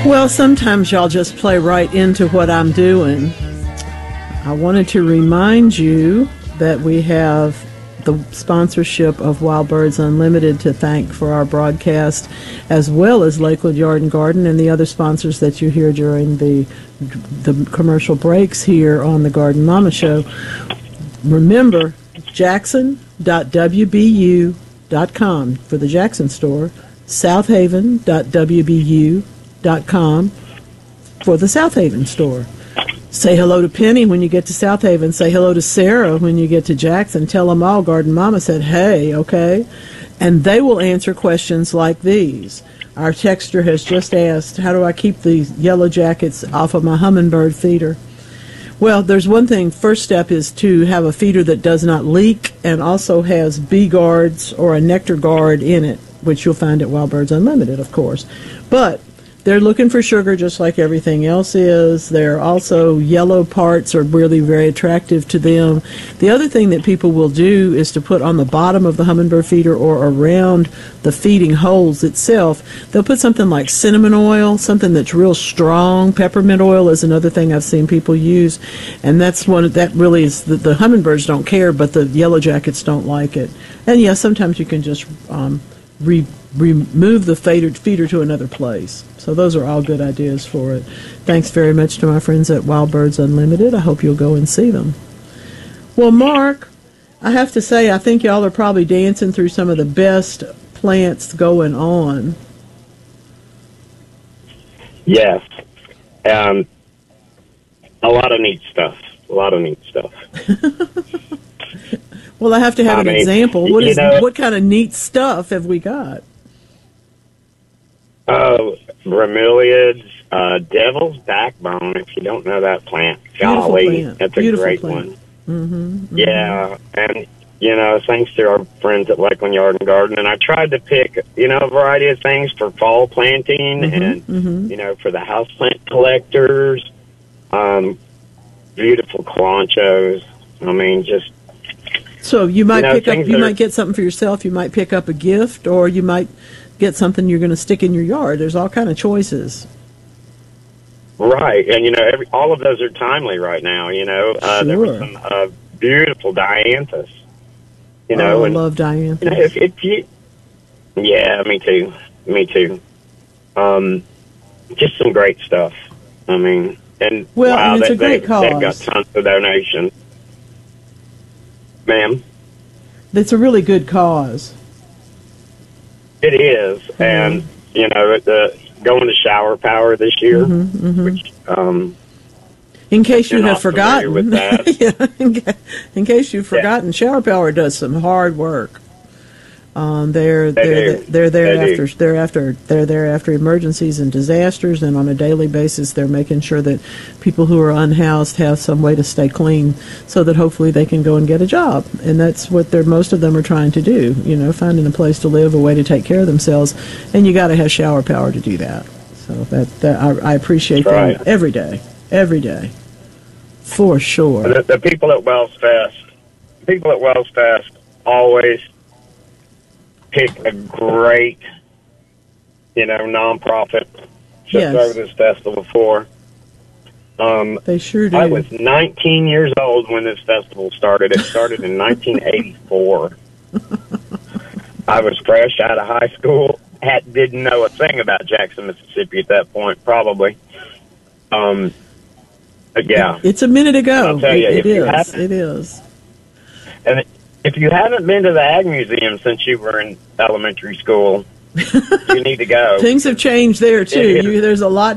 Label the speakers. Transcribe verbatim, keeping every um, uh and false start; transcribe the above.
Speaker 1: Well, sometimes y'all just play right into what I'm doing. I wanted to remind you that we have the sponsorship of Wild Birds Unlimited to thank for our broadcast, as well as Lakewood Yard and Garden and the other sponsors that you hear during the the commercial breaks here on the Garden Mama Show. Remember, jackson dot w b u dot com for the Jackson store, southaven dot w b u dot com for the South Haven store. Say hello to Penny when you get to South Haven. Say hello to Sarah when you get to Jackson. Tell them all Garden Mama said, hey, okay? And they will answer questions like these. Our texter has just asked, how do I keep the yellow jackets off of my hummingbird feeder? Well, there's one thing. First step is to have a feeder that does not leak and also has bee guards or a nectar guard in it, which you'll find at Wild Birds Unlimited, of course. But they're looking for sugar just like everything else is. They're also, yellow parts are really very attractive to them. The other thing that people will do is to put on the bottom of the hummingbird feeder or around the feeding holes itself, they'll put something like cinnamon oil, something that's real strong. Peppermint oil is another thing I've seen people use. And that's one that really is, the, the hummingbirds don't care, but the yellow jackets don't like it. And yes, sometimes you can just um, re remove the feeder, feeder to another place. So those are all good ideas for it. Thanks very much to my friends at Wild Birds Unlimited. I hope you'll go and see them. Well, Mark, I have to say, I think y'all are probably dancing through some of the best plants going on.
Speaker 2: Yes. Um, a lot of neat stuff. A lot of neat stuff.
Speaker 1: Well, I have to have
Speaker 2: I
Speaker 1: an
Speaker 2: mean,
Speaker 1: example. What is
Speaker 2: know,
Speaker 1: what kind of neat stuff have we got?
Speaker 2: Uh, bromeliads, uh, devil's backbone, if you don't know that plant. Golly,
Speaker 1: plant.
Speaker 2: that's a
Speaker 1: Beautiful
Speaker 2: great
Speaker 1: plant.
Speaker 2: one.
Speaker 1: Mm-hmm, mm-hmm.
Speaker 2: Yeah, and, you know, thanks to our friends at Lakeland Yard and Garden, and I tried to pick, you know, a variety of things for fall planting
Speaker 1: Mm-hmm,
Speaker 2: and,
Speaker 1: mm-hmm.
Speaker 2: you know, for the houseplant collectors, um, beautiful calanchos. I mean, just...
Speaker 1: So you might
Speaker 2: You know,
Speaker 1: pick up,
Speaker 2: things
Speaker 1: you
Speaker 2: are-
Speaker 1: might get something for yourself. You might pick up a gift, or you might get something you're going to stick in your yard. There's all kind of choices.
Speaker 2: Right, and you know, every, all of those are timely right now. You know, uh, there
Speaker 1: Sure.
Speaker 2: were some uh, beautiful dianthus. You know,
Speaker 1: Oh, I
Speaker 2: and
Speaker 1: love dianthus.
Speaker 2: you know, if, if you, yeah, me too, me too. Um, just some great stuff. I mean, and
Speaker 1: Well,
Speaker 2: wow,
Speaker 1: and it's
Speaker 2: they,
Speaker 1: a great
Speaker 2: they, they've got
Speaker 1: cause.
Speaker 2: tons of donations, ma'am.
Speaker 1: It's a really good cause.
Speaker 2: It is, and you know, the going to shower power this year,
Speaker 1: Mm-hmm, mm-hmm.
Speaker 2: which um,
Speaker 1: In case you
Speaker 2: You're
Speaker 1: have
Speaker 2: not familiar
Speaker 1: forgotten,
Speaker 2: with that.
Speaker 1: yeah, in, ca- in case you've forgotten, Shower Power does some hard work. Um, they're
Speaker 2: They
Speaker 1: they're
Speaker 2: do.
Speaker 1: they're there
Speaker 2: They
Speaker 1: after
Speaker 2: do.
Speaker 1: they're after they're there after emergencies and disasters, and on a daily basis, they're making sure that people who are unhoused have some way to stay clean, so that hopefully they can go and get a job. And that's what they're most of them are trying to do. You know, finding a place to live, a way to take care of themselves, and you got to have Shower Power to do that. So that, that I, I appreciate
Speaker 2: That's
Speaker 1: them
Speaker 2: right.
Speaker 1: every day, every day, for sure.
Speaker 2: The, the people at Wells Fest, people at Wells Fest always pick a great, you know, nonprofit to
Speaker 1: Yes.
Speaker 2: throw this festival for. Um,
Speaker 1: They sure do.
Speaker 2: I was nineteen years old when this festival started. It started in nineteen eighty-four. I was fresh out of high school. Had, didn't know a thing about Jackson, Mississippi at that point, probably. Um, but yeah.
Speaker 1: It's a minute ago.
Speaker 2: I'll tell you,
Speaker 1: it,
Speaker 2: if
Speaker 1: it
Speaker 2: you
Speaker 1: is.
Speaker 2: haven't-
Speaker 1: It is.
Speaker 2: And if you haven't been to the Ag Museum since you were in elementary school, you need to go.
Speaker 1: Things have changed there too.
Speaker 2: It is.
Speaker 1: You, there's a lot